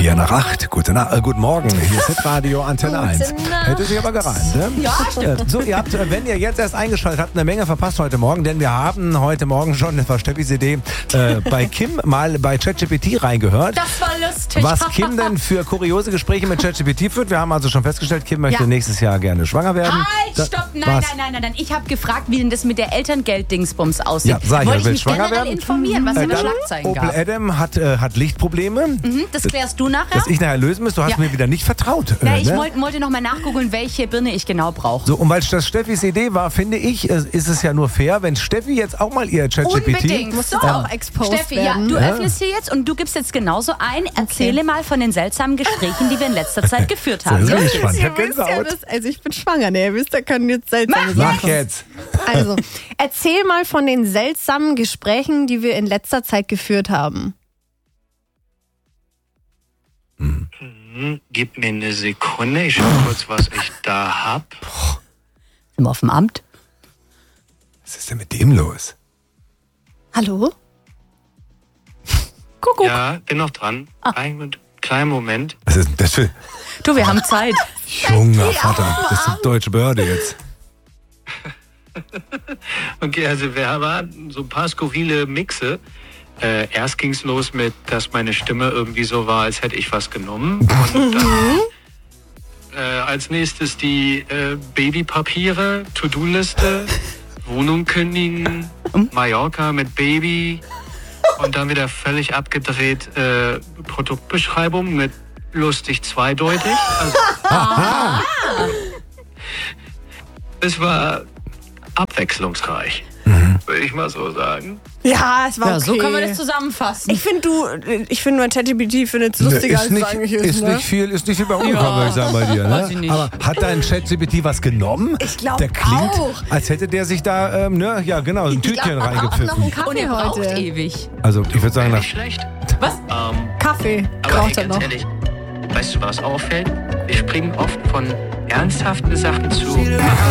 4 nach 8. Guten Morgen. Hier ist Hitradio Antenne 1. Hätte sich aber gereimt, ne? Ja, stimmt. So, ihr habt, wenn ihr jetzt erst eingeschaltet habt, eine Menge verpasst heute Morgen, denn wir haben heute Morgen schon, das war Steffis Idee, bei Kim mal bei ChatGPT reingehört. Das war lustig. Was Kim denn für kuriose Gespräche mit ChatGPT führt. Wir haben also schon festgestellt, Kim möchte nächstes Jahr gerne schwanger werden. Halt, stopp, nein. Ich habe gefragt, wie denn das mit der Elterngeld-Dingsbums aussieht. Ja, sag ich, wollte ich will mich schwanger generell werden? informieren, was in der Dann Schlagzeilen Opel gab. Adam hat Lichtprobleme. Das klärst du nachher? Das ich nachher lösen muss. Du hast mir wieder nicht vertraut. Ja, ich ne? wollte noch mal nachgoogeln, welche Birne ich genau brauche. So, und weil das Steffis Idee war, finde ich, ist es ja nur fair, wenn Steffi jetzt auch mal ihr ChatGPT... Unbedingt. Musst du auch exposed Steffi, werden. du öffnest hier jetzt und du gibst jetzt genauso ein. Erzähle mal von den seltsamen Gesprächen, die wir in letzter Zeit geführt haben. Das Ja? ist spannend. Ich Ihr hab wisst ja, Gänsehaut. also ich bin schwanger, ne? Ihr wisst, da können jetzt seltsame Mach Sachen. jetzt. Also, erzähl mal von den seltsamen Gesprächen, die wir in letzter Zeit geführt haben. Gib mir eine Sekunde, ich schau kurz, was ich da hab. Sind wir auf dem Amt? Was ist denn mit dem los? Hallo? Kuckuck. Ja, bin noch dran. Einen kleinen Moment. Was ist denn das für... Du, wir haben Zeit. Junger Vater, das ist eine deutsche Behörde jetzt. Okay, also wir haben so ein paar skurrile Mixe. Erst ging's los mit, dass meine Stimme irgendwie so war, als hätte ich was genommen. Und dann als nächstes die Babypapiere, To-Do-Liste, Wohnung kündigen, Mallorca mit Baby und dann wieder völlig abgedreht Produktbeschreibung mit lustig zweideutig. Also, es war abwechslungsreich, würde ich mal so sagen. Ja, es war Ja, okay. so können wir das zusammenfassen. Ich finde nur ChatGPT findet es lustiger, als es eigentlich ist. Ist Ne? nicht viel bei umgekommen, würde ich sagen, bei dir. Weiß ich Ne? nicht. Aber hat dein ChatGPT was genommen? Ich glaub Der klingt, auch. als hätte der sich da, ein Tütchen auch noch einen reingepfiffen. Kaffee Und er braucht heute. ewig. Also, ich würde sagen, Nicht schlecht. Was? Kaffee Aber braucht er ganz noch. ehrlich, weißt du, was auffällt? Wir springen oft von ernsthaften Sachen zu